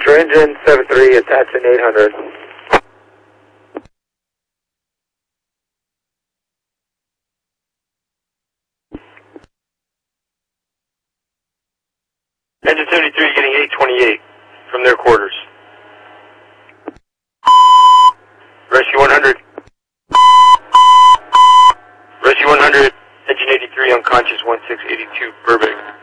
Roger, engine 73, attaching 800. Engine 73 getting 828 from their quarters. Rescue 100. Rescue 100, engine 83 unconscious 1682 Burbank.